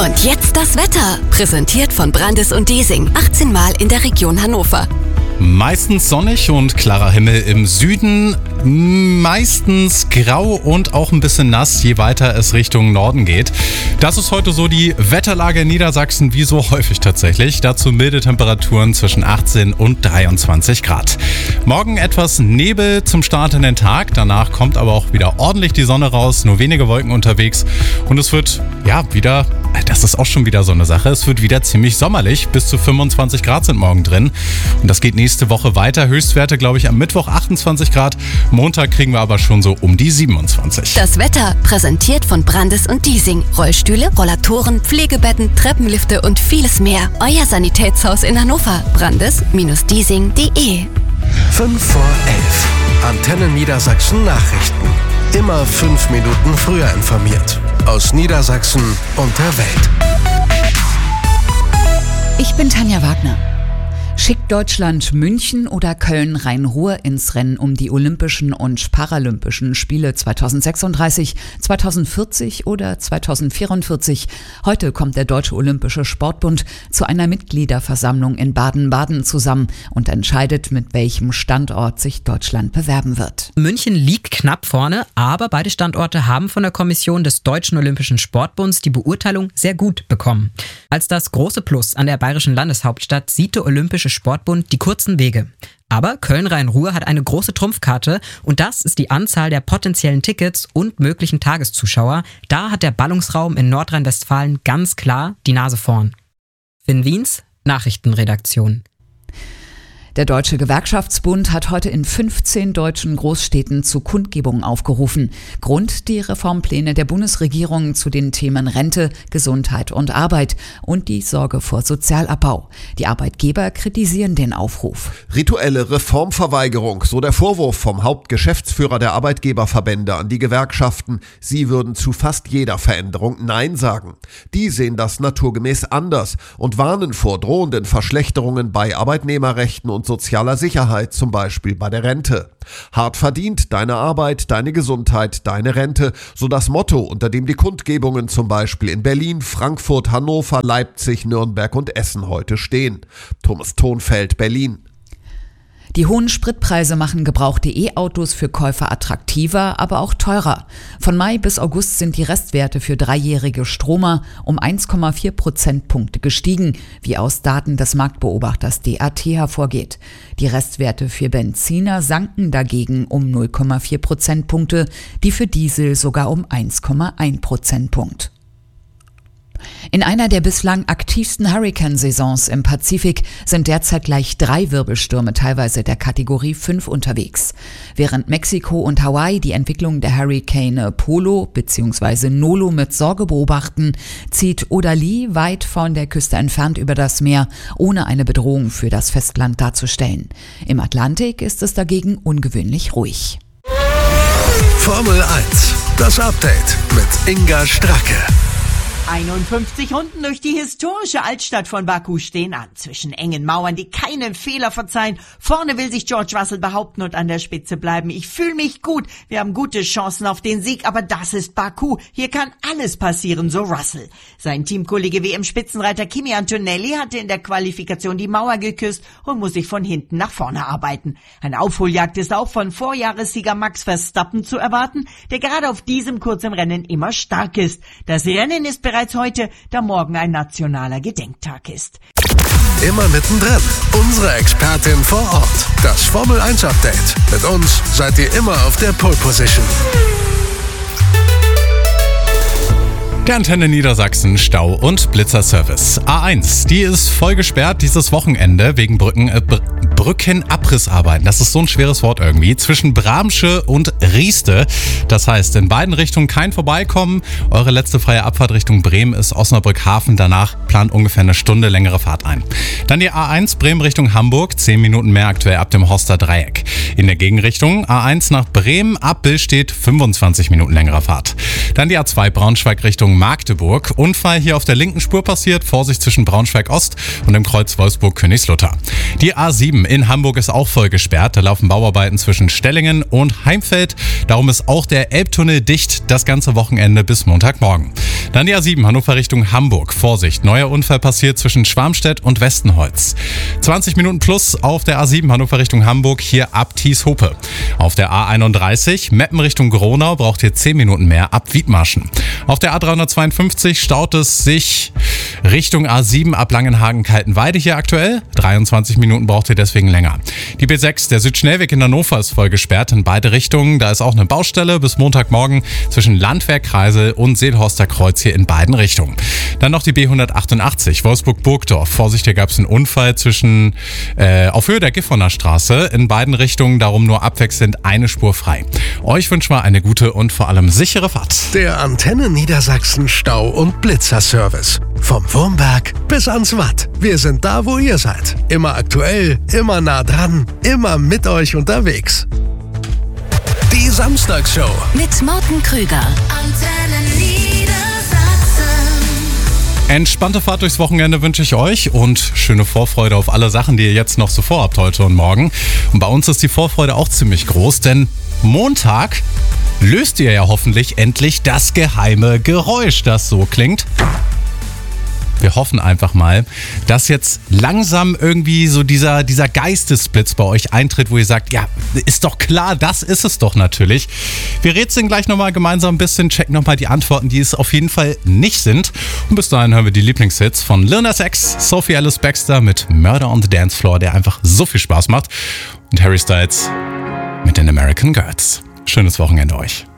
Und jetzt das Wetter, präsentiert von Brandis und Diesing, 18 Mal in der Region Hannover. Meistens sonnig und klarer Himmel im Süden, meistens grau und auch ein bisschen nass, je weiter es Richtung Norden geht. Das ist heute so die Wetterlage in Niedersachsen, wie so häufig tatsächlich. Dazu milde Temperaturen zwischen 18 und 23 Grad. Morgen etwas Nebel zum Start in den Tag, danach kommt aber auch wieder ordentlich die Sonne raus, nur wenige Wolken unterwegs und es wird wieder, das ist auch schon wieder so eine Sache, es wird wieder ziemlich sommerlich, bis zu 25 Grad sind morgen drin und das geht nächste Woche weiter. Höchstwerte, glaube ich, am Mittwoch 28 Grad. Montag kriegen wir aber schon so um die 27. Das Wetter präsentiert von Brandis und Diesing. Rollstühle, Rollatoren, Pflegebetten, Treppenlifte und vieles mehr. Euer Sanitätshaus in Hannover. Brandis-diesing.de 5 vor 11. Antenne Niedersachsen Nachrichten. Immer 5 Minuten früher informiert. Aus Niedersachsen und der Welt. Ich bin Tanja Wagner. Schickt Deutschland München oder Köln-Rhein-Ruhr ins Rennen um die Olympischen und Paralympischen Spiele 2036, 2040 oder 2044? Heute kommt der Deutsche Olympische Sportbund zu einer Mitgliederversammlung in Baden-Baden zusammen und entscheidet, mit welchem Standort sich Deutschland bewerben wird. München liegt knapp vorne, aber beide Standorte haben von der Kommission des Deutschen Olympischen Sportbunds die Beurteilung sehr gut bekommen. Als das große Plus an der bayerischen Landeshauptstadt sieht der Olympische Sportbund die kurzen Wege. Aber Köln-Rhein-Ruhr hat eine große Trumpfkarte und das ist die Anzahl der potenziellen Tickets und möglichen Tageszuschauer. Da hat der Ballungsraum in Nordrhein-Westfalen ganz klar die Nase vorn. Finn Wiens, Nachrichtenredaktion. Der Deutsche Gewerkschaftsbund hat heute in 15 deutschen Großstädten zu Kundgebungen aufgerufen. Grund die Reformpläne der Bundesregierung zu den Themen Rente, Gesundheit und Arbeit und die Sorge vor Sozialabbau. Die Arbeitgeber kritisieren den Aufruf. Rituelle Reformverweigerung, so der Vorwurf vom Hauptgeschäftsführer der Arbeitgeberverbände an die Gewerkschaften. Sie würden zu fast jeder Veränderung Nein sagen. Die sehen das naturgemäß anders und warnen vor drohenden Verschlechterungen bei Arbeitnehmerrechten und sozialer Sicherheit, zum Beispiel bei der Rente. Hart verdient, deine Arbeit, deine Gesundheit, deine Rente, so das Motto, unter dem die Kundgebungen zum Beispiel in Berlin, Frankfurt, Hannover, Leipzig, Nürnberg und Essen heute stehen. Thomas Thonfeld, Berlin. Die hohen Spritpreise machen gebrauchte E-Autos für Käufer attraktiver, aber auch teurer. Von Mai bis August sind die Restwerte für dreijährige Stromer um 1,4 Prozentpunkte gestiegen, wie aus Daten des Marktbeobachters DAT hervorgeht. Die Restwerte für Benziner sanken dagegen um 0,4 Prozentpunkte, die für Diesel sogar um 1,1 Prozentpunkt. In einer der bislang aktivsten Hurrikan-Saisons im Pazifik sind derzeit gleich 3 Wirbelstürme teilweise der Kategorie 5 unterwegs. Während Mexiko und Hawaii die Entwicklung der Hurrikane Polo bzw. Nolo mit Sorge beobachten, zieht Odalie weit von der Küste entfernt über das Meer, ohne eine Bedrohung für das Festland darzustellen. Im Atlantik ist es dagegen ungewöhnlich ruhig. Formel 1, das Update mit Inga Stracke. 51 Runden durch die historische Altstadt von Baku stehen an. Zwischen engen Mauern, die keinen Fehler verzeihen. Vorne will sich George Russell behaupten und an der Spitze bleiben. Ich fühle mich gut. Wir haben gute Chancen auf den Sieg, aber das ist Baku. Hier kann alles passieren, so Russell. Sein Teamkollege WM-Spitzenreiter Kimi Antonelli hatte in der Qualifikation die Mauer geküsst und muss sich von hinten nach vorne arbeiten. Eine Aufholjagd ist auch von Vorjahressieger Max Verstappen zu erwarten, der gerade auf diesem kurzen Rennen immer stark ist. Das Rennen ist bereits heute, da morgen ein nationaler Gedenktag ist. Immer mittendrin. Unsere Expertin vor Ort. Das Formel 1 Update. Mit uns seid ihr immer auf der Pole Position. Der Antenne Niedersachsen Stau- und Blitzerservice. A1, die ist voll gesperrt dieses Wochenende wegen Brückenabrissarbeiten. Das ist so ein schweres Wort irgendwie. Zwischen Bramsche und Rieste. Das heißt, in beiden Richtungen kein Vorbeikommen. Eure letzte freie Abfahrt Richtung Bremen ist Osnabrück-Hafen. Danach plant ungefähr eine Stunde längere Fahrt ein. Dann die A1 Bremen Richtung Hamburg. 10 Minuten mehr aktuell ab dem Horster Dreieck. In der Gegenrichtung A1 nach Bremen. Ab Bill steht 25 Minuten längere Fahrt. Dann die A2 Braunschweig Richtung Magdeburg. Unfall hier auf der linken Spur passiert. Vorsicht zwischen Braunschweig Ost und dem Kreuz Wolfsburg-Königslutter. Die A7 in Hamburg ist auch voll gesperrt. Da laufen Bauarbeiten zwischen Stellingen und Heimfeld. Darum ist auch der Elbtunnel dicht das ganze Wochenende bis Montagmorgen. Dann die A7 Hannover Richtung Hamburg. Vorsicht, neuer Unfall passiert zwischen Schwarmstedt und Westenholz. 20 Minuten plus auf der A7 Hannover Richtung Hamburg, hier ab Thieshope. Auf der A31 Meppen Richtung Gronau braucht ihr 10 Minuten mehr ab Wiedmarschen. Auf der A352 staut es sich Richtung A7 ab Langenhagen-Kaltenweide hier aktuell. 23 Minuten braucht ihr deswegen länger. Die B6, der Südschnellweg in Hannover, ist voll gesperrt in beide Richtungen. Da ist auch eine Baustelle bis Montagmorgen zwischen Landwehr-Kreisel und Seelhorster Kreuz hier in beiden Richtungen. Dann noch die B188 Wolfsburg-Burgdorf. Vorsicht, hier gab es einen Unfall auf Höhe der Gifhorner Straße in beiden Richtungen, darum nur abwechselnd eine Spur frei. Euch wünschen wir eine gute und vor allem sichere Fahrt. Der Antenne Niedersachsen Stau- und Blitzerservice. Vom Wurmberg bis ans Watt. Wir sind da, wo ihr seid. Immer aktuell, immer nah dran, immer mit euch unterwegs. Die Samstagsshow Mit Morten Krüger. Antenne Niedersachsen. Entspannte Fahrt durchs Wochenende wünsche ich euch und schöne Vorfreude auf alle Sachen, die ihr jetzt noch so vorhabt heute und morgen. Und bei uns ist die Vorfreude auch ziemlich groß, denn Montag löst ihr ja hoffentlich endlich das geheime Geräusch, das so klingt. Wir hoffen einfach mal, dass jetzt langsam irgendwie so dieser Geistesblitz bei euch eintritt, wo ihr sagt, ja, ist doch klar, das ist es doch natürlich. Wir rätseln gleich nochmal gemeinsam ein bisschen, checken nochmal die Antworten, die es auf jeden Fall nicht sind. Und bis dahin hören wir die Lieblingshits von Lil Nas X, Sophie Alice Baxter mit Murder on the Dance Floor, der einfach so viel Spaß macht. Und Harry Styles mit den American Girls. Schönes Wochenende euch.